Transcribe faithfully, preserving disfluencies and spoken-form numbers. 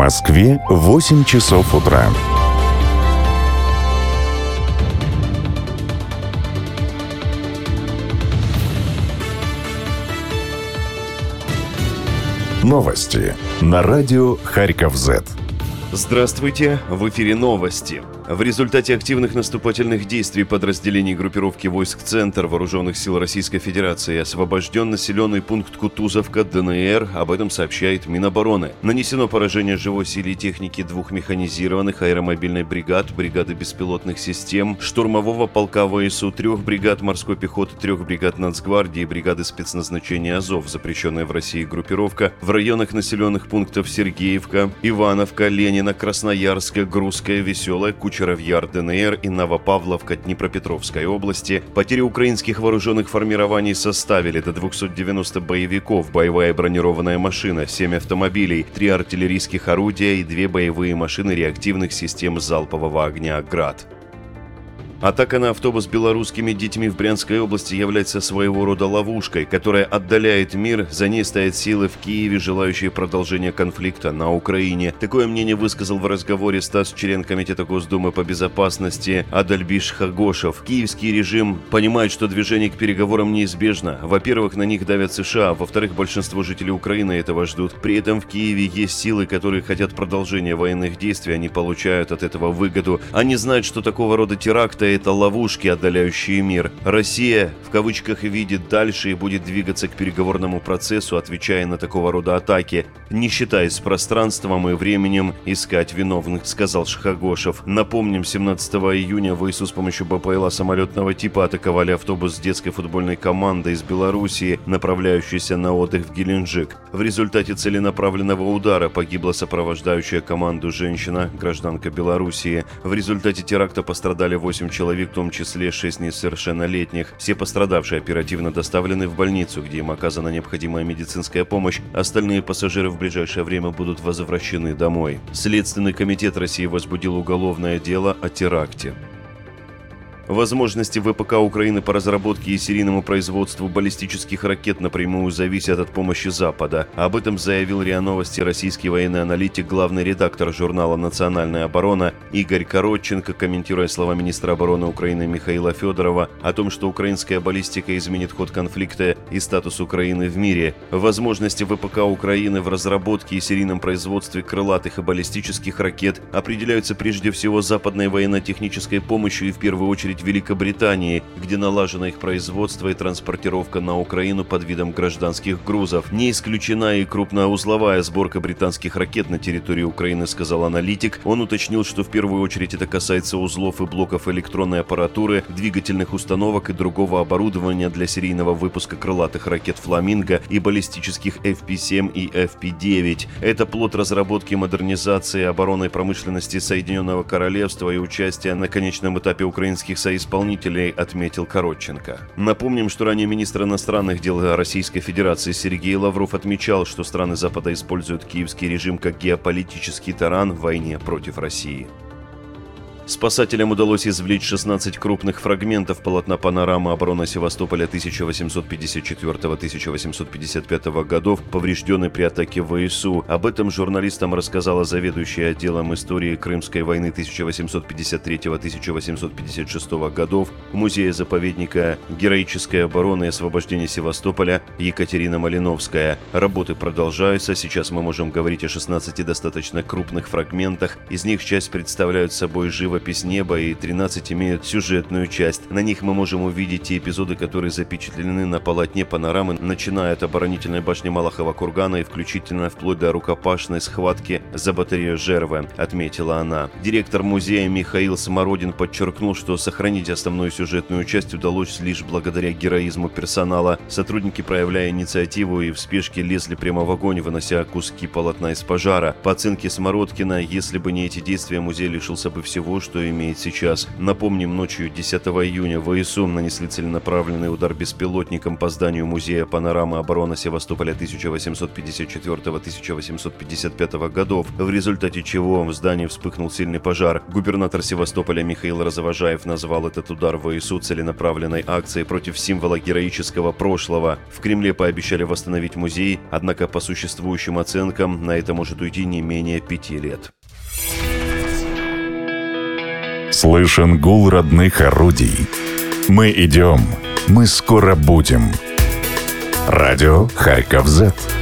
Москве восемь часов утра. Новости на радио Харьков-Зет. Здравствуйте, в эфире новости. В результате активных наступательных действий подразделений группировки войск «Центр» Вооруженных сил Российской Федерации освобожден населенный пункт Кутузовка, ДНР, об этом сообщает Минобороны. Нанесено поражение живой силе и техники двух механизированных аэромобильных бригад, бригады беспилотных систем, штурмового полка ВСУ, трех бригад морской пехоты, трех бригад Нацгвардии, бригады спецназначения «Азов», запрещенная в России группировка, в районах населенных пунктов Сергеевка, Ивановка, Ленина, Красноярская, Грузская, Веселая, Кучеров-Яр, ДНР и Новопавловка Днепропетровской области. Потери украинских вооруженных формирований составили до двухсот девяноста боевиков, боевая бронированная машина, семь автомобилей, три артиллерийских орудия и две боевые машины реактивных систем залпового огня «Град». Атака на автобус с белорусскими детьми в Брянской области является своего рода ловушкой, которая отдаляет мир, за ней стоят силы в Киеве, желающие продолжения конфликта на Украине. Такое мнение высказал в разговоре Стас, член Комитета Госдумы по безопасности Адальбиш Хагошев. Киевский режим понимает, что движение к переговорам неизбежно. Во-первых, на них давят США, во-вторых, большинство жителей Украины этого ждут. При этом в Киеве есть силы, которые хотят продолжения военных действий, они получают от этого выгоду. Они знают, что такого рода теракты это ловушки, отдаляющие мир. Россия, в кавычках, видит дальше и будет двигаться к переговорному процессу, отвечая на такого рода атаки, не считаясь с пространством и временем искать виновных, сказал Шхагошев. Напомним, семнадцатого июня ВСУ с помощью БПЛА самолетного типа атаковали автобус с детской футбольной командой из Белоруссии, направляющийся на отдых в Геленджик. В результате целенаправленного удара погибла сопровождающая команду женщина, гражданка Белоруссии. В результате теракта пострадали восемь человек, в том числе шесть несовершеннолетних. Все пострадавшие оперативно доставлены в больницу, где им оказана необходимая медицинская помощь. Остальные пассажиры в ближайшее время будут возвращены домой. Следственный комитет России возбудил уголовное дело о теракте. Возможности ВПК Украины по разработке и серийному производству баллистических ракет напрямую зависят от помощи Запада. Об этом заявил РИА Новости российский военный аналитик, главный редактор журнала «Национальная оборона» Игорь Коротченко, комментируя слова министра обороны Украины Михаила Федорова о том, что украинская баллистика изменит ход конфликта и статус Украины в мире. Возможности ВПК Украины в разработке и серийном производстве крылатых и баллистических ракет определяются прежде всего западной военно-технической помощью и в первую очередь Великобритании, где налажено их производство и транспортировка на Украину под видом гражданских грузов. Не исключена и крупноузловая сборка британских ракет на территории Украины, сказал аналитик. Он уточнил, что в первую очередь это касается узлов и блоков электронной аппаратуры, двигательных установок и другого оборудования для серийного выпуска крылатых ракет «Фламинго» и баллистических эф пи семь и эф пи девять. Это плод разработки и модернизации оборонной промышленности Соединенного Королевства и участия на конечном этапе украинских соисполнителей, отметил Коротченко. Напомним, что ранее министр иностранных дел Российской Федерации Сергей Лавров отмечал, что страны Запада используют киевский режим как геополитический таран в войне против России. Спасателям удалось извлечь шестнадцать крупных фрагментов полотна панорамы обороны Севастополя тысяча восемьсот пятьдесят четвёртого — тысяча восемьсот пятьдесят пятого годов, поврежденной при атаке ВСУ. Об этом журналистам рассказала заведующая отделом истории Крымской войны тысяча восемьсот пятьдесят третьего — тысяча восемьсот пятьдесят шестого годов Музея-заповедника героической обороны и освобождения Севастополя Екатерина Малиновская. Работы продолжаются. Сейчас мы можем говорить о шестнадцати достаточно крупных фрагментах. Из них часть представляют собой живопись неба и тринадцать имеют сюжетную часть. На них мы можем увидеть те эпизоды, которые запечатлены на полотне панорамы, начиная от оборонительной башни Малахова кургана и включительно вплоть до рукопашной схватки за батарею Жерве, отметила она. Директор музея Михаил Смородин подчеркнул, что сохранить основную сюжетную часть удалось лишь благодаря героизму персонала. Сотрудники, проявляя инициативу и в спешке, лезли прямо в огонь, вынося куски полотна из пожара. По оценке Смородкина, если бы не эти действия, музей лишился бы всего, что имеет сейчас. Напомним, ночью десятого июня ВСУ нанесли целенаправленный удар беспилотником по зданию музея панорамы обороны Севастополя тысяча восемьсот пятьдесят четвёртого — тысяча восемьсот пятьдесят пятого годов, в результате чего в здании вспыхнул сильный пожар. Губернатор Севастополя Михаил Разоважаев назвал этот удар ВСУ целенаправленной акцией против символа героического прошлого. В Кремле пообещали восстановить музей, однако по существующим оценкам на это может уйти не менее пяти лет. Слышен гул родных орудий. Мы идем, мы скоро будем. Радио Харьков Зет.